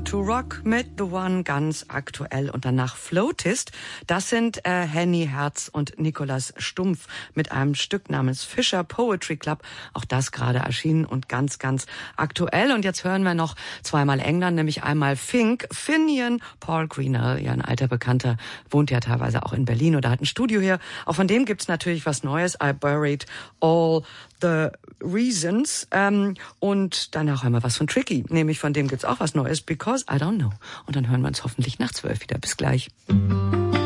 to Rock mit The One, ganz aktuell. Und danach Flautist. Das sind Henny Herz und Nikolaus Stumpf mit einem Stück namens Fisher Poetry Club. Auch das gerade erschienen und ganz, ganz aktuell. Und jetzt hören wir noch zweimal England, nämlich einmal Finian, Paul Greenall, ja ein alter Bekannter, wohnt ja teilweise auch in Berlin oder hat ein Studio hier. Auch von dem gibt's natürlich was Neues. I Buried All the Reasons. Und danach hören wir was von Tricky. Nämlich von dem gibt's auch was Neues. Because I Don't Know. Und dann hören wir uns hoffentlich nach 12 wieder. Bis gleich.